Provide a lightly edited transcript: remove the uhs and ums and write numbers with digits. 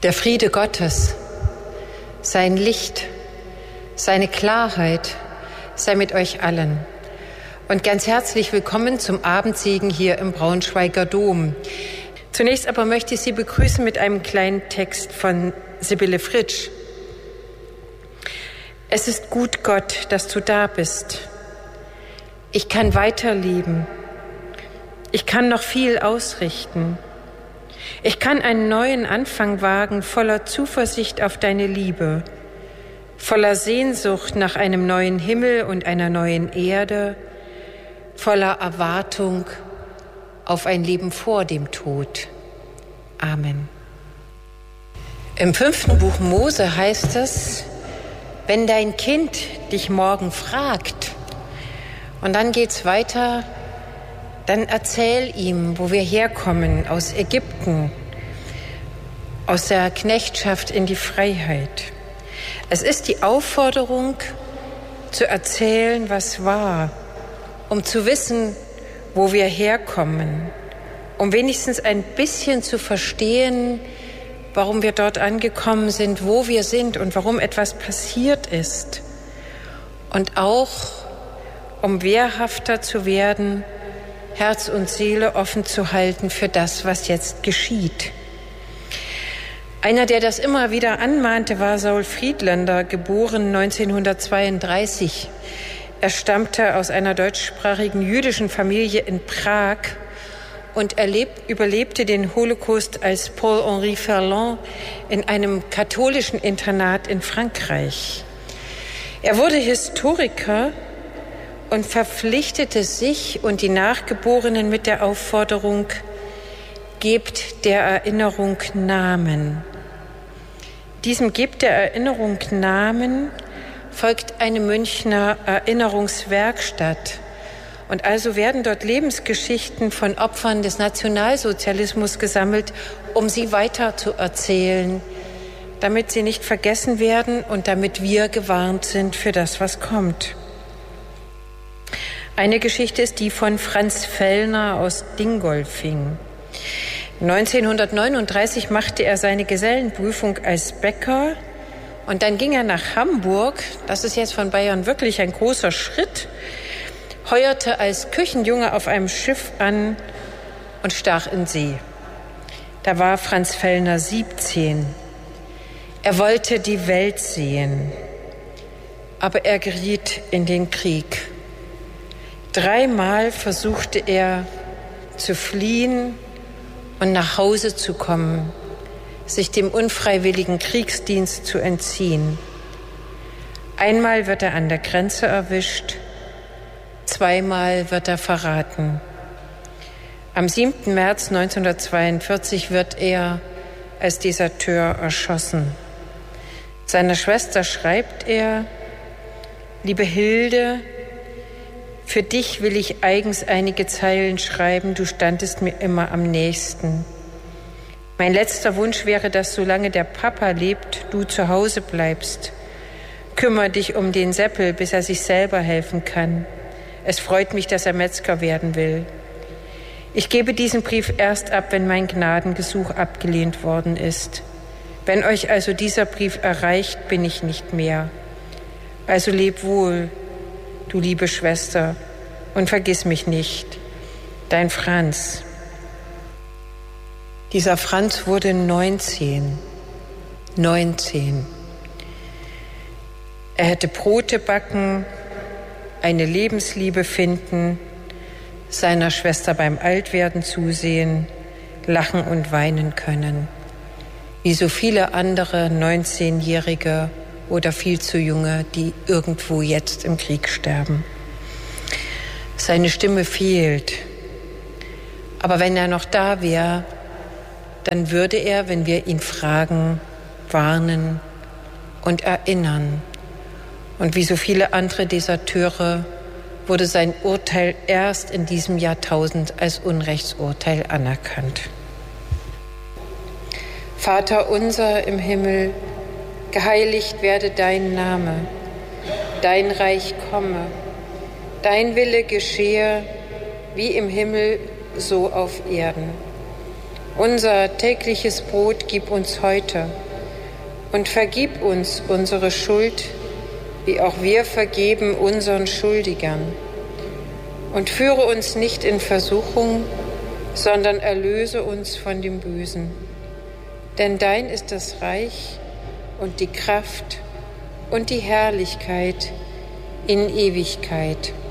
Der Friede Gottes, sein Licht, seine Klarheit sei mit euch allen. Und ganz herzlich willkommen zum Abendsegen hier im Braunschweiger Dom. Zunächst aber möchte ich Sie begrüßen mit einem kleinen Text von Sibylle Fritsch. Es ist gut, Gott, dass du da bist. Ich kann weiterleben. Ich kann noch viel ausrichten. Ich kann einen neuen Anfang wagen, voller Zuversicht auf deine Liebe, voller Sehnsucht nach einem neuen Himmel und einer neuen Erde, voller Erwartung auf ein Leben vor dem Tod. Amen. Im 5. Buch Mose heißt es, wenn dein Kind dich morgen fragt, und dann geht's weiter, dann erzähl ihm, wo wir herkommen, aus Ägypten, aus der Knechtschaft in die Freiheit. Es ist die Aufforderung, zu erzählen, was war, um zu wissen, wo wir herkommen, um wenigstens ein bisschen zu verstehen, warum wir dort angekommen sind, wo wir sind und warum etwas passiert ist. Und auch, um wehrhafter zu werden, Herz und Seele offen zu halten für das, was jetzt geschieht. Einer, der das immer wieder anmahnte, war Saul Friedländer, geboren 1932. Er stammte aus einer deutschsprachigen jüdischen Familie in Prag und überlebte den Holocaust als Paul-Henri Ferland in einem katholischen Internat in Frankreich. Er wurde Historiker und verpflichtete sich und die Nachgeborenen mit der Aufforderung, gebt der Erinnerung Namen. Diesem Gebt der Erinnerung Namen folgt eine Münchner Erinnerungswerkstatt. Und also werden dort Lebensgeschichten von Opfern des Nationalsozialismus gesammelt, um sie weiter zu erzählen, damit sie nicht vergessen werden und damit wir gewarnt sind für das, was kommt. Eine Geschichte ist die von Franz Fellner aus Dingolfing. 1939 machte er seine Gesellenprüfung als Bäcker und dann ging er nach Hamburg, das ist jetzt von Bayern wirklich ein großer Schritt, heuerte als Küchenjunge auf einem Schiff an und stach in See. Da war Franz Fellner 17. Er wollte die Welt sehen, aber er geriet in den Krieg. 3-mal versuchte er zu fliehen und nach Hause zu kommen, sich dem unfreiwilligen Kriegsdienst zu entziehen. Einmal wird er an der Grenze erwischt, 2-mal wird er verraten. Am 7. März 1942 wird er als Deserteur erschossen. Seiner Schwester schreibt er: Liebe Hilde, für dich will ich eigens einige Zeilen schreiben, du standest mir immer am nächsten. Mein letzter Wunsch wäre, dass solange der Papa lebt, du zu Hause bleibst. Kümmer dich um den Seppel, bis er sich selber helfen kann. Es freut mich, dass er Metzger werden will. Ich gebe diesen Brief erst ab, wenn mein Gnadengesuch abgelehnt worden ist. Wenn euch also dieser Brief erreicht, bin ich nicht mehr. Also leb wohl, du liebe Schwester, und vergiss mich nicht. Dein Franz. Dieser Franz wurde 19. Er hätte Brote backen, eine Lebensliebe finden, seiner Schwester beim Altwerden zusehen, lachen und weinen können. Wie so viele andere 19-Jährige oder viel zu junge, die irgendwo jetzt im Krieg sterben. Seine Stimme fehlt. Aber wenn er noch da wäre, dann würde er, wenn wir ihn fragen, warnen und erinnern. Und wie so viele andere Deserteure wurde sein Urteil erst in diesem Jahrtausend als Unrechtsurteil anerkannt. Vater unser im Himmel, geheiligt werde dein Name, dein Reich komme, dein Wille geschehe, wie im Himmel, so auf Erden. Unser tägliches Brot gib uns heute und vergib uns unsere Schuld, wie auch wir vergeben unseren Schuldigern. Und führe uns nicht in Versuchung, sondern erlöse uns von dem Bösen. Denn dein ist das Reich und die Kraft und die Herrlichkeit in Ewigkeit.